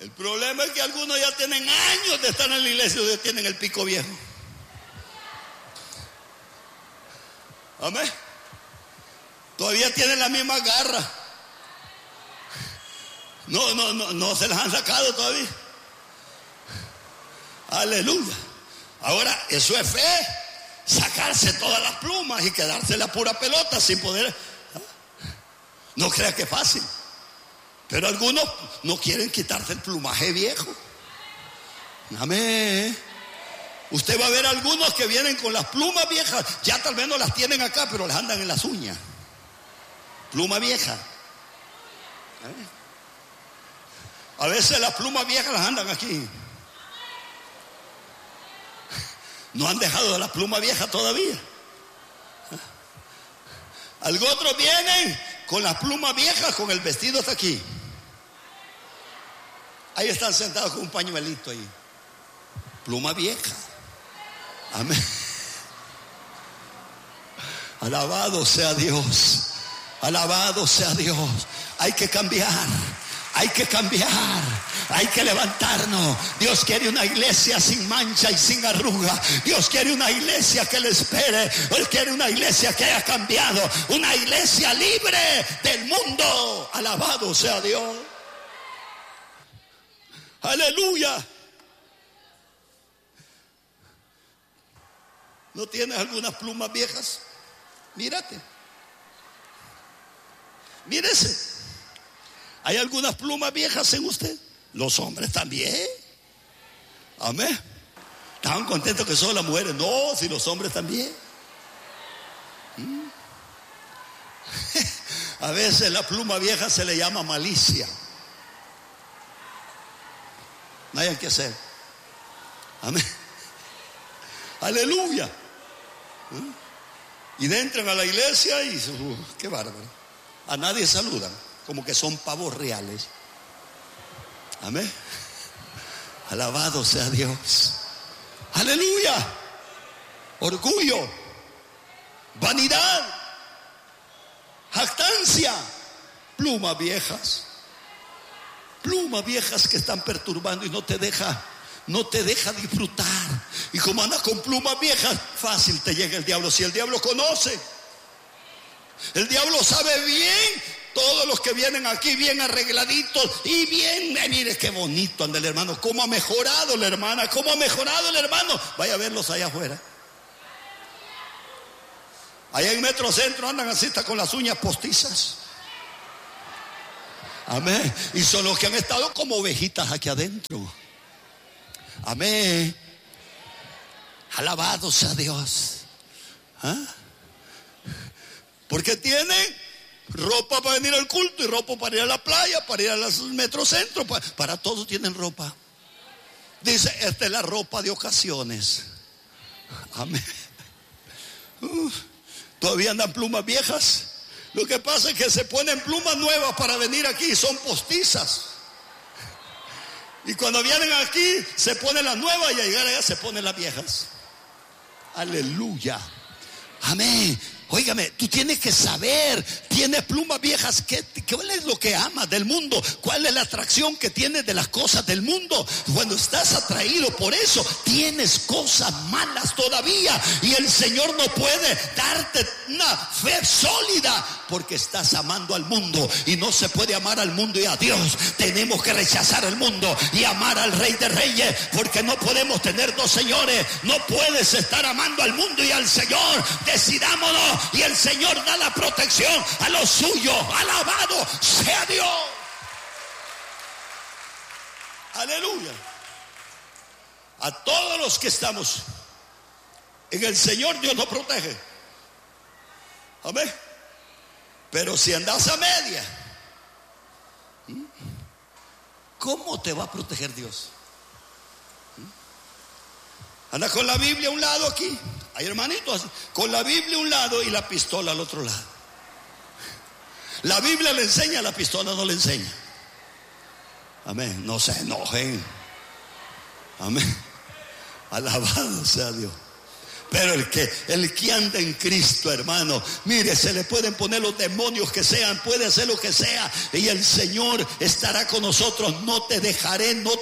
El problema es que algunos ya tienen años de estar en la iglesia y ya tienen el pico viejo. Amén. Todavía tienen la misma garra. No se las han sacado todavía. Aleluya. Ahora, eso es fe. Sacarse todas las plumas y quedarse la pura pelota sin poder. No crea que es fácil. Pero algunos no quieren quitarse el plumaje viejo. Amén. Usted va a ver algunos que vienen con las plumas viejas. Ya tal vez no las tienen acá, pero las andan en las uñas. Pluma vieja. A veces las plumas viejas las andan aquí. No han dejado de la pluma vieja todavía. Algunos otros vienen con las plumas viejas, con el vestido hasta aquí. Ahí están sentados con un pañuelito ahí. Pluma vieja. Amén. Alabado sea Dios. Alabado sea Dios. Hay que cambiar. Hay que cambiar, hay que levantarnos. Dios quiere una iglesia sin mancha y sin arruga. Dios quiere una iglesia que le espere. Él quiere una iglesia que haya cambiado. Una iglesia libre del mundo. Alabado sea Dios. Aleluya. ¿No tienes algunas plumas viejas? Mírate. Mírese. ¿Hay algunas plumas viejas en usted? Los hombres también. Amén. ¿Estaban contentos que solo las mujeres? No, si los hombres también. A veces la pluma vieja se le llama malicia. No hay que hacer. Amén. Aleluya. Y entran a la iglesia y qué bárbaro. A nadie saludan. Como que son pavos reales. Amén. Alabado sea Dios. Aleluya. Orgullo, vanidad, jactancia, plumas viejas. Plumas viejas que están perturbando y no te deja disfrutar. Y como andas con plumas viejas, fácil te llega el diablo. Si el diablo conoce, el diablo sabe bien. Todos los que vienen aquí bien arregladitos y bien, mire qué bonito anda el hermano, cómo ha mejorado la hermana, cómo ha mejorado el hermano. Vaya a verlos allá afuera. Allá en Metrocentro andan así, está con las uñas postizas. Amén. Y son los que han estado como ovejitas aquí adentro. Amén. Alabado sea Dios. ¿Ah? Porque tienen ropa para venir al culto y ropa para ir a la playa, para ir a los metrocentros, para todos tienen ropa. Dice, esta es la ropa de ocasiones. Amén. Todavía andan plumas viejas. Lo que pasa es que se ponen plumas nuevas para venir aquí, son postizas. Y cuando vienen aquí se ponen las nuevas y al llegar allá se ponen las viejas. Aleluya. Amén. Óigame, tú tienes que saber, tienes plumas viejas, ¿cuál es lo que amas del mundo? ¿Cuál es la atracción que tienes de las cosas del mundo? Cuando estás atraído por eso, tienes cosas malas todavía. Y el Señor no puede darte una fe sólida porque estás amando al mundo. Y no se puede amar al mundo y a Dios. Tenemos que rechazar al mundo y amar al Rey de Reyes, porque no podemos tener dos señores. No puedes estar amando al mundo y al Señor. Decidámonos. Y el Señor da la protección a los suyos. Alabado sea Dios. Aleluya. A todos los que estamos en el Señor, Dios nos protege. Amén. Pero si andas a media, ¿cómo te va a proteger Dios? Anda con la Biblia a un lado aquí. Hay hermanitos así, con la Biblia a un lado y la pistola al otro lado. La Biblia le enseña, la pistola no le enseña. Amén. No se enojen. Amén. Alabado sea Dios. Pero el que anda en Cristo, hermano, mire, se le pueden poner los demonios que sean, puede hacer lo que sea, y el Señor estará con nosotros. No te dejaré, no